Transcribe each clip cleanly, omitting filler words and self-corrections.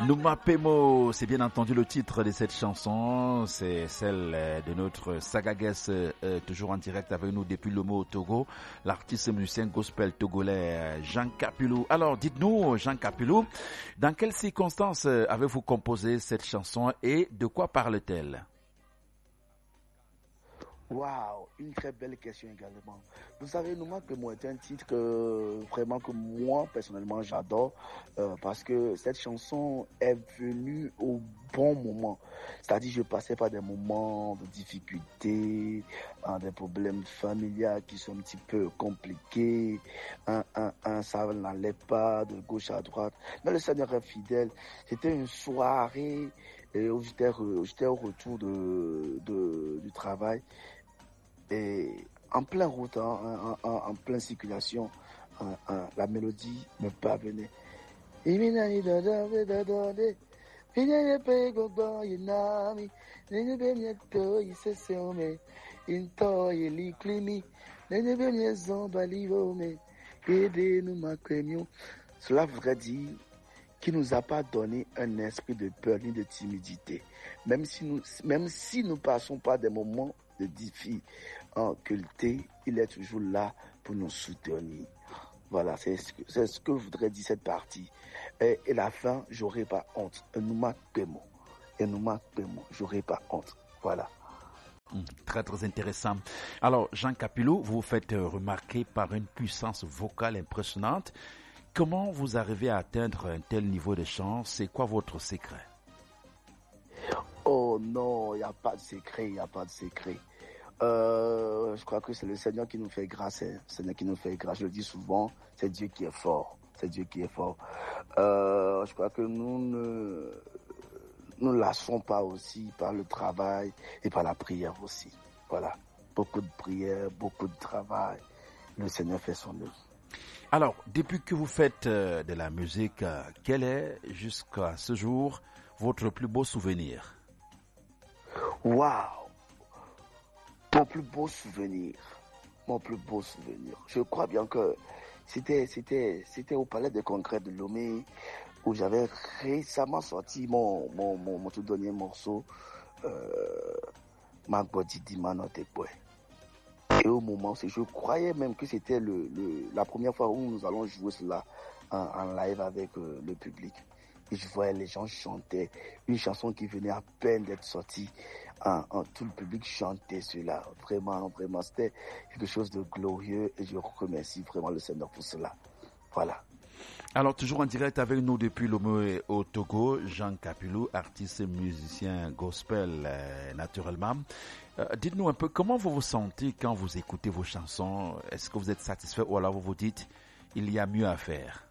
Nouma Pemo, c'est bien entendu le titre de cette chanson, c'est celle de notre Sagagues, toujours en direct avec nous depuis le mot Togo, l'artiste musicien gospel togolais Jean Capulou. Alors dites-nous Jean Capulou, dans quelles circonstances avez-vous composé cette chanson et de quoi parle-t-elle? Waouh, une très belle question également. Vous savez, Nouma Pemo est un titre que vraiment que moi personnellement j'adore parce que cette chanson est venue au bon moment. C'est-à-dire je passais par des moments de difficulté, des problèmes familiaux qui sont un petit peu compliqués, ça n'allait pas de gauche à droite. Mais le Seigneur est fidèle. C'était une soirée où j'étais au retour du travail. Et en pleine route, en pleine circulation, la mélodie me parvenait. Cela voudrait dire qu'il nous a pas donné un esprit de peur ni de timidité. Même si nous passons par des moments de difficulté, il est toujours là pour nous soutenir. Voilà, c'est ce que voudrait dire cette partie. Et la fin, j'aurai pas honte. Nouma Pemo, j'aurai pas honte. Voilà. Très très intéressant. Alors Jean Capulou, vous vous faites remarquer par une puissance vocale impressionnante. Comment vous arrivez à atteindre un tel niveau de chant? C'est quoi votre secret? Oh non, il n'y a pas de secret, je crois que c'est le Seigneur qui nous fait grâce, je le dis souvent, c'est Dieu qui est fort, je crois que nous ne nous lassons pas aussi par le travail et par la prière aussi. Voilà, beaucoup de prière, beaucoup de travail, le Seigneur fait son œuvre. Alors, depuis que vous faites de la musique, quel est jusqu'à ce jour votre plus beau souvenir? Waouh! Mon plus beau souvenir. Je crois bien que c'était au Palais des Congrès de Lomé où j'avais récemment sorti mon tout dernier morceau, Magbodidi Manotekwe. Et au moment où je croyais même que c'était la première fois où nous allons jouer cela en live avec le public. Et je voyais les gens chanter une chanson qui venait à peine d'être sortie. Tout le public chantait cela. Vraiment, c'était quelque chose de glorieux et je remercie vraiment le Seigneur pour cela. Voilà. Alors, toujours en direct avec nous depuis Lomé au Togo, Jean Capulou, artiste et musicien gospel naturellement. Dites-nous un peu comment vous vous sentez quand vous écoutez vos chansons. Est-ce que vous êtes satisfait ou alors vous vous dites il y a mieux à faire?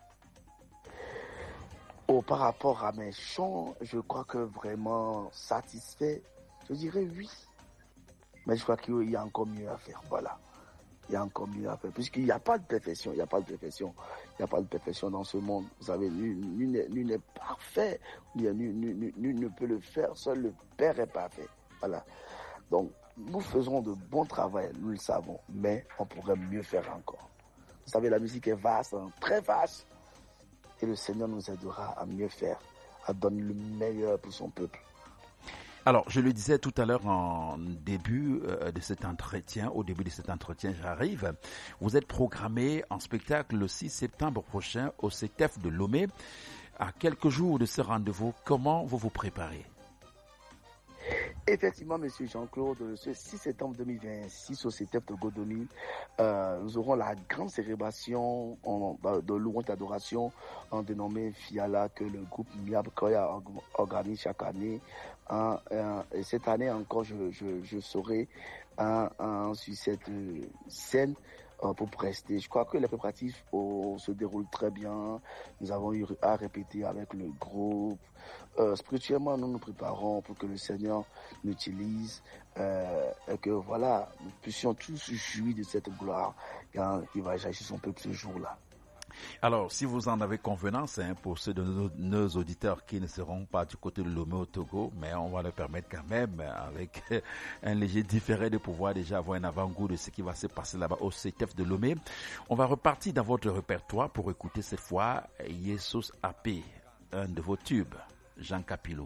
Par rapport à mes chants, je crois que vraiment satisfait, je dirais oui. Mais je crois qu'il y a encore mieux à faire, voilà. Il y a encore mieux à faire, puisqu'il n'y a pas de perfection, dans ce monde. Vous savez, nul n'est parfait, nul ne peut le faire, seul le Père est parfait, voilà. Donc, nous faisons de bon travail, nous le savons, mais on pourrait mieux faire encore. Vous savez, la musique est vaste, très vaste. Et le Seigneur nous aidera à mieux faire, à donner le meilleur pour son peuple. Alors, je le disais tout à l'heure au début de cet entretien, j'arrive. Vous êtes programmé en spectacle le 6 septembre prochain au CETEF de Lomé. À quelques jours de ce rendez-vous, comment vous vous préparez? Effectivement, monsieur Jean-Claude, ce 6 septembre 2026 au CETEF de Godomil, nous aurons la grande célébration de louange d'adoration dénommée Fiala que le groupe Miab Koya organise chaque année. Et cette année encore, je serai sur cette scène pour prester. Je crois que les préparatifs se déroulent très bien. Nous avons eu à répéter avec le groupe. Spirituellement, nous nous préparons pour que le Seigneur nous utilise et que voilà, nous puissions tous jouir de cette gloire qui va jaillir sur son peuple ce jour-là. Alors, si vous en avez convenance, pour ceux de nos auditeurs qui ne seront pas du côté de Lomé au Togo, mais on va leur permettre quand même, avec un léger différé, de pouvoir déjà avoir un avant-goût de ce qui va se passer là-bas au CETEF de Lomé. On va repartir dans votre répertoire pour écouter cette fois Jesus Ape. un de vos tubes, Jean Capillo.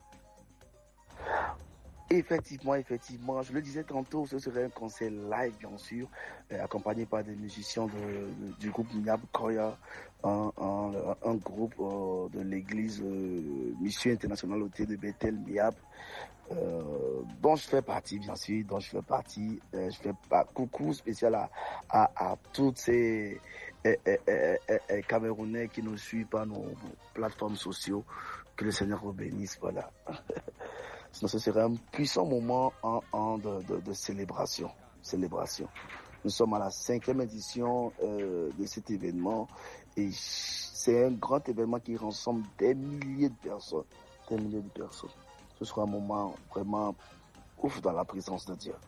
Effectivement, je le disais tantôt, ce serait un concert live, bien sûr, accompagné par des musiciens du groupe Miab Koya, un groupe de l'église Mission Internationale au de Bethel Miab, dont je fais partie, bien sûr, je fais pas coucou spécial à toutes ces Camerounais qui nous suivent par nos plateformes sociales, que le Seigneur vous bénisse, voilà. Sinon, ce serait un puissant moment de célébration. Nous sommes à la 5e édition de cet événement et c'est un grand événement qui rassemble des milliers de personnes. Ce sera un moment vraiment ouf dans la présence de Dieu.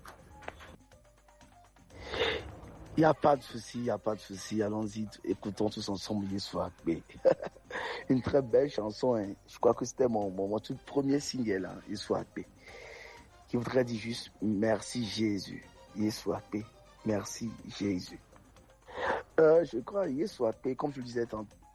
Il n'y a pas de souci, allons-y, écoutons tous ensemble Yeswa Akbe. Une très belle chanson, hein. Je crois que c'était mon tout premier single, hein, Yeswa Akbe, qui voudrait dire juste merci Jésus, Yeswa Akbe, merci Jésus. Je crois Yeswa Akbe, comme je le disais